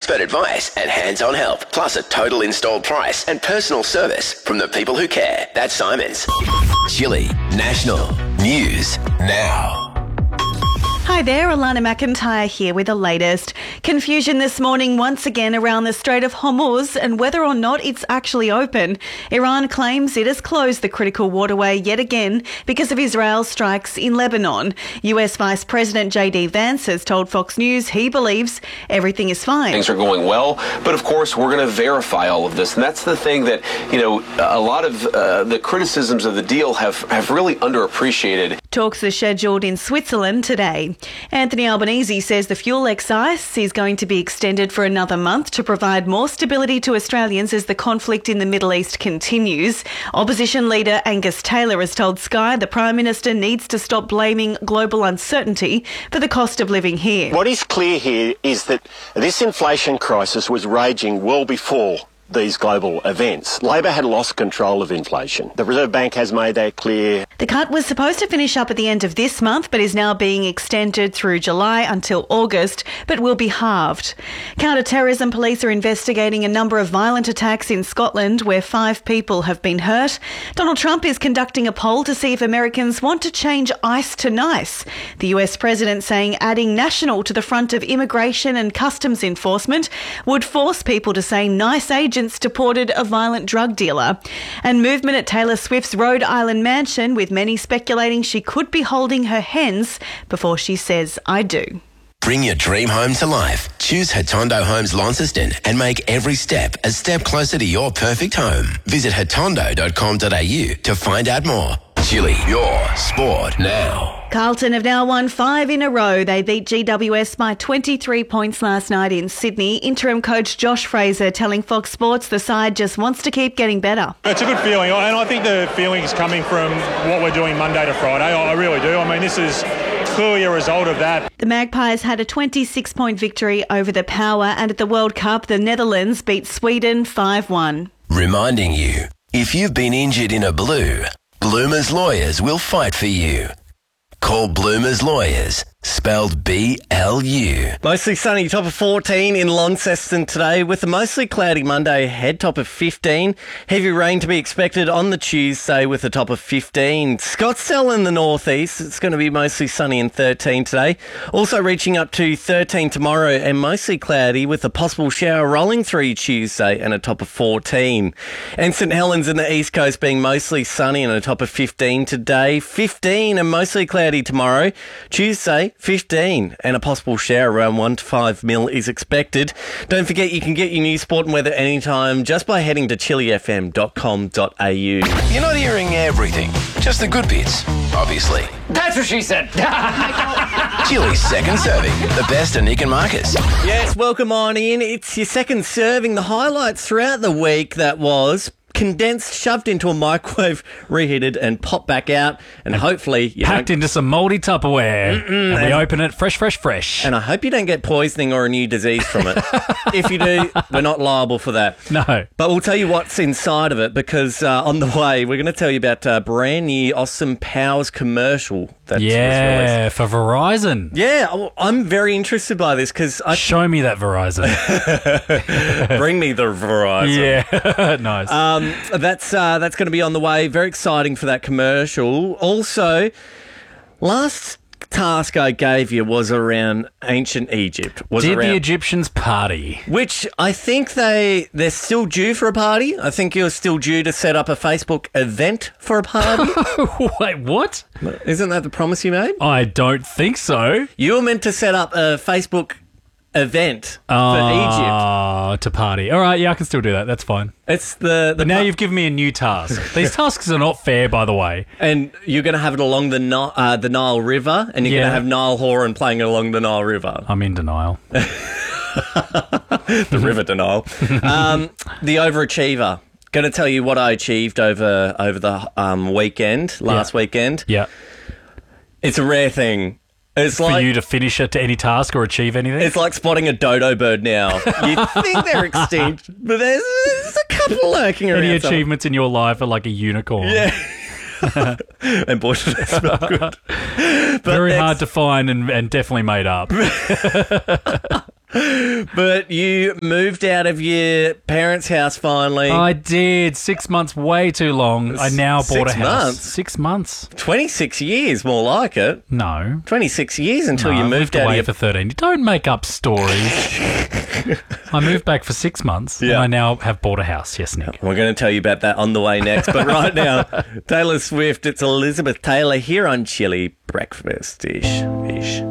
expert advice and hands-on help, plus a total installed price and personal service from the people who care. That's Simon's. Chili National News Now. Hi there, Alana McIntyre here with the latest. Confusion this morning once again around the Strait of Hormuz and whether or not it's actually open. Iran claims it has closed the critical waterway yet again because of Israel's strikes in Lebanon. US Vice President J.D. Vance has told Fox News he believes everything is fine. Things are going well, but of course we're going to verify all of this. And that's the thing that, a lot of the criticisms of the deal have really underappreciated. Talks are scheduled in Switzerland today. Anthony Albanese says the fuel excise is going to be extended for another month to provide more stability to Australians as the conflict in the Middle East continues. Opposition leader Angus Taylor has told Sky the Prime Minister needs to stop blaming global uncertainty for the cost of living here. What is clear here is that this inflation crisis was raging well before these global events. Labor had lost control of inflation. The Reserve Bank has made that clear. The cut was supposed to finish up at the end of this month, but is now being extended through July until August, but will be halved. Counter-terrorism police are investigating a number of violent attacks in Scotland where 5 people have been hurt. Donald Trump is conducting a poll to see if Americans want to change ICE to NICE. The US president saying adding national to the front of immigration and customs enforcement would force people to say NICE agents deported a violent drug dealer. And movement at Taylor Swift's Rhode Island mansion, with many speculating she could be holding her hens before she says, I do. Bring your dream home to life. Choose Hatondo Homes Launceston and make every step a step closer to your perfect home. Visit hatondo.com.au to find out more. Chili, your sport now. Carlton have now won 5 in a row. They beat GWS by 23 points last night in Sydney. Interim coach Josh Fraser telling Fox Sports the side just wants to keep getting better. It's a good feeling, and I think the feeling is coming from what we're doing Monday to Friday. I really do. I mean, this is clearly a result of that. The Magpies had a 26-point victory over the Power, and at the World Cup, the Netherlands beat Sweden 5-1. Reminding you, if you've been injured in a blue, Bloomer's Lawyers will fight for you. Call Bloomer's Lawyers, spelled B-L-U. Mostly sunny, top of 14 in Launceston today, with a mostly cloudy Monday ahead, top of 15. Heavy rain to be expected on the Tuesday with a top of 15. Scottsdale in the northeast, it's going to be mostly sunny and 13 today. Also reaching up to 13 tomorrow and mostly cloudy with a possible shower rolling through Tuesday and a top of 14. And St Helens in the east coast being mostly sunny and a top of 15 today. 15 and mostly cloudy tomorrow. Tuesday, 15 and a possible shower around 1 to 5 mil is expected. Don't forget you can get your news, sport and weather anytime just by heading to chilifm.com.au. You're not hearing everything, just the good bits, obviously. That's what she said. Chili's second serving, the best of Nick and Marcus. Yes, welcome on in. It's your second serving. The highlights throughout the week that was condensed, shoved into a microwave, reheated and popped back out, and hopefully packed into some mouldy Tupperware and we open it fresh. And I hope you don't get poisoning or a new disease from it. If you do, we're not liable for that. No. But we'll tell you what's inside of it, because on the way we're going to tell you about a brand new Austin Powers commercial that was released. For Verizon. Yeah, I'm very interested by this because show me that Verizon. Bring me the Verizon. Yeah, nice. That's going to be on the way. Very exciting for that commercial. Also, last task I gave you was around ancient Egypt. Did the Egyptians party? Which I think they're still due for a party. I think you're still due to set up a Facebook event for a party. Wait, what? Isn't that the promise you made? I don't think so. You were meant to set up a Facebook event for Egypt to party. All right, yeah, I can still do that. That's fine. It's but now you've given me a new task. These tasks are not fair, by the way. And you're going to have it along the Nile River, and you're going to have Niall Horan playing it along the Nile River. I'm in denial. The river denial. The overachiever. Going to tell you what I achieved over the weekend, last weekend. Yeah. It's a rare thing. It's for you to finish it to any task or achieve anything? It's like spotting a dodo bird now. You think they're extinct, but there's a couple lurking around. Any achievements in your life are like a unicorn. Yeah. And boy, do they smell good. Very hard to find and definitely made up. But you moved out of your parents' house finally. I did. 6 months, way too long. I now bought a 6 house. months? 6 months. 26 years, more like it. No. 26 years until No, you I moved out of away your... for 13. Don't make up stories. I moved back for 6 months, and Yeah. I now have bought a house. Yes, Nick. We're going to tell you about that on the way next. But right now, Taylor Swift, it's Elizabeth Taylor here on Chili Breakfast-ish.